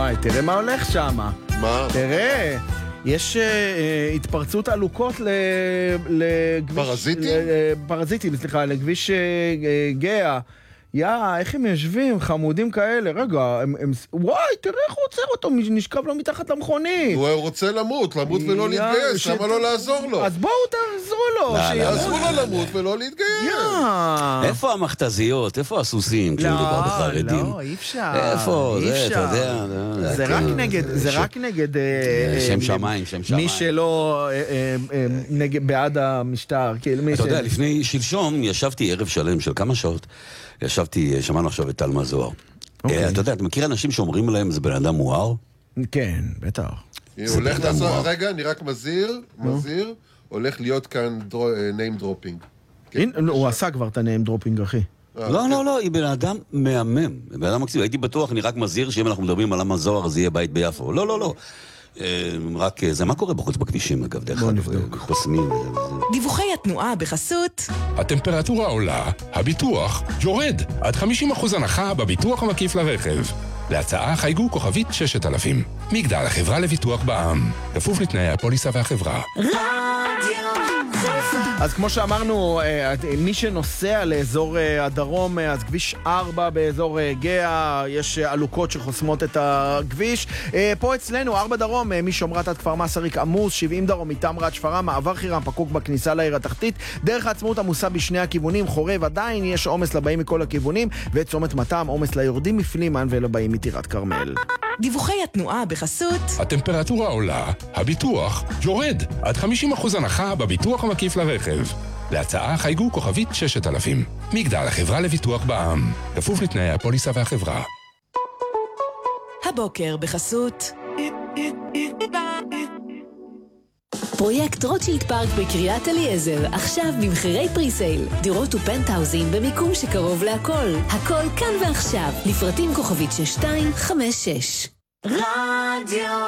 וואי, תראה מה הולך שם. מה? תראה, יש התפרצות עלוקות פרזיטים, סליחה, לכביש גאה. איך הם יושבים, חמודים כאלה, רגע, וואי, תראה איך הוא עוצר אותו, נשכב לו מתחת למכונית. הוא רוצה למות ולא להתגייס, למה לא לעזור לו? אז בואו תעזרו לו. תעזרו לו למות ולא להתגייס. איפה המכתזיות, איפה הסוסים, כשמדובר בחרדים? לא, אי אפשר. איפה, זה, אתה יודע. זה רק נגד שם שמיים, שם שמיים. מי שלא בעד המשטר. אתה יודע, לפני שלשום ישבתי ערב שלם של כמה שעות, שמענו עכשיו את תלמה זוהר. אתה יודע, אתה מכיר אנשים שאומרים להם זה בן אדם מואר? כן, בטח. הולך לעשות, רגע, אני רק מזהיר, הולך להיות כאן name dropping. הוא עשה כבר את ה-name dropping, אחי. לא, היא בן אדם מהמם, בן אדם מקסימום. הייתי בטוח, אני רק מזהיר שאם אנחנו מדברים על למה זוהר זה יהיה בית ביפו. לא. רק זה, מה קורה בחוץ בכבישים, אגב? בוא נבדוק. חוסמים. דיווחי התנועה בחסות. הטמפרטורה עולה, הביטוח יורד. עד 50% הנחה בביטוח המקיף לרכב. להצעה חייגו כוכבית 6000. מגדל, החברה לביטוח בע"מ. כפוף לתנאי הפוליסה והחברה. אז כמו שאמרנו, מי שנוסע לאזור הדרום, אז כביש 4 באזור גאה, יש עלוקות שחוסמות את הכביש. פה אצלנו, 4 דרום, משומרת עד כפר מסריק עמוס, 70 דרום, מתמרת שפרעם, מעבר חירם פקוק בכניסה לעיר התחתית, דרך העצמאות עמוסה בשני הכיוונים, חורב עדיין יש עומס לבאים מכל הכיוונים, וצומת מתם עומס ליורדים מפלימן ולבאים מטירת כרמל. דיווחי התנועה בחסות. הטמפרטורה עולה, הביטוח יורד. עד 50% הנחה בביטוח המקיף לרכב. להצעה חייגו כוכבית 6000. מגדל, החברה לביטוח בע"מ. כפוף לתנאי הפוליסה והחברה. הבוקר בחסות. פרויקט רוטשילד פארק בקריית אליעזר, עכשיו במחירי פריסייל. דירות ופנטהאוזים במיקום שקרוב להכל. הכל כאן ועכשיו. לפרטים כוכבית 6256. רדיו.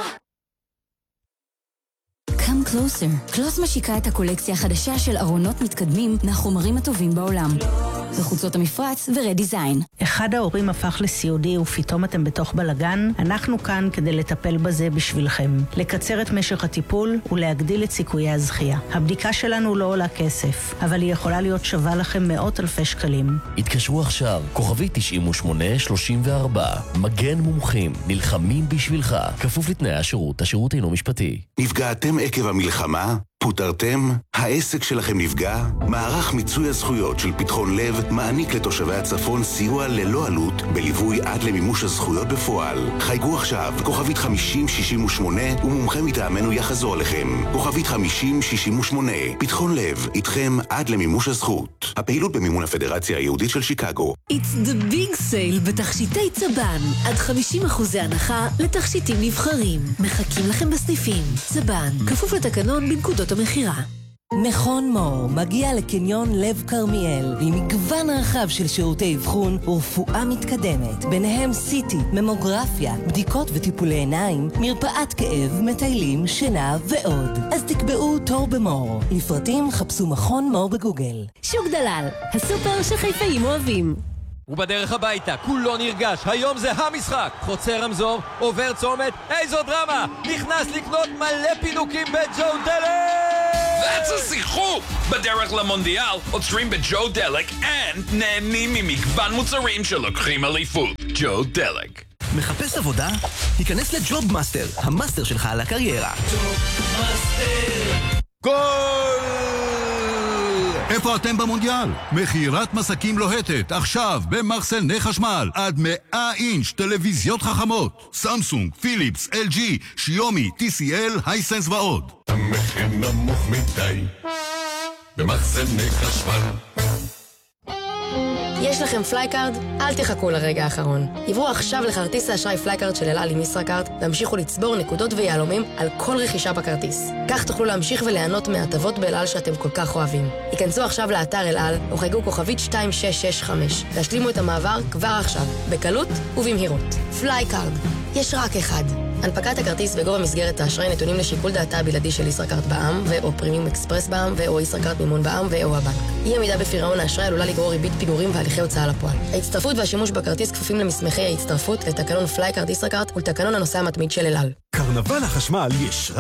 Come Closer. קלוס משיקה את הקולקציה החדשה של ארונות מתקדמים מהחומרים הטובים בעולם. בחוצות המפרץ ורדיזיין. אחד ההורים הפך לסיעודי ופתאום אתם בתוך בלגן, אנחנו כאן כדי לטפל בזה בשבילכם. לקצר את משך הטיפול ולהגדיל את סיכויי הזכייה. הבדיקה שלנו לא עולה כסף, אבל היא יכולה להיות שווה לכם מאות אלפי שקלים. התקשרו עכשיו, כוכבי 9834. מגן מומחים, נלחמים בשבילך. כפוף לתנאי השירות, השירות אינו משפטי. נפגעתם עקב המלחמה? פוטרתם? העסק שלכם נפגע? מערך מיצוי הזכויות של פתחון לב מעניק לתושבי הצפון סיוע ללא עלות בליווי עד למימוש הזכויות בפועל. חייגו עכשיו, כוכבית 5068 ומומחה מטעמנו יחזור לכם. כוכבית 5068. פתחון לב, איתכם עד למימוש הזכות. הפעילות במימון הפדרציה היהודית של שיקגו. It's the big sale בתכשיטי צבן. עד 50% הנחה לתכשיטים נבחרים. מחכים לכם בסניפים. צבן, כפוף לתקנון בנקודות המחירה. מכון מור מגיע לקניון לב כרמיאל עם מגוון רחב של שירותי אבחון ורפואה מתקדמת, ביניהם סיטי, ממוגרפיה, בדיקות וטיפולי עיניים, מרפאת כאב, מטיילים, שינה ועוד. אז תקבעו תור במור. לפרטים חפשו מכון מור בגוגל. שוק דלל, הסופר שחיפאים אוהבים. ובדרך הביתה, כולו נרגש, היום זה המשחק. חוצה רמזור, עובר צומת, איזו דרמה! נכנס לקנות מלא פינוקים בג'ו דלק! That's a שיחוק! בדרך למונדיאל, עוצרים בג'ו דלק, and נהנים ממגוון מוצרים שלוקחים אליפות. ג'ו דלק. מחפש עבודה? היכנס לג'וב מאסטר, המאסטר שלך על הקריירה. ג'וב מאסטר! גול! איפה אתם במונדיאל? מחירת מסקים לוהטת, עכשיו במחסני חשמל, עד 100 אינץ' טלוויזיות חכמות, סמסונג, פיליפס, LG, שיומי, TCL, הייסנס ועוד. המחיר נמוך מדי במחסני חשמל. יש לכם פלייקארד? אל תחכו לרגע האחרון. עברו עכשיו לכרטיס האשראי פלייקארד של אל על עם ישראכרט והמשיכו לצבור נקודות ויהלומים על כל רכישה בכרטיס. כך תוכלו להמשיך וליהנות מהטבות באל על שאתם כל כך אוהבים. היכנסו עכשיו לאתר אל על או חייגו כוכבית 2665. תשלימו את המעבר כבר עכשיו, בקלות ובמהירות. פלייקארד. יש רק אחד. הנפקת הכרטיס וגובה מסגרת האשראי נתונים לשיקול דעתה הבלעדי של ישראכרט בע"מ, ואו פרימיום אקספרס בע"מ, ואו ישראכרט מימון בע"מ, ואו הבנק. אי עמידה בפירעון האשראי עלולה לגרור ריבית פיגורים והליכי הוצאה לפועל. ההצטרפות והשימוש בכרטיס כפופים למסמכי ההצטרפות, לתקנון פלייקארד ישראכרט ולתקנון הנוסע המתמיד של אל על. קרנבל החשמל יש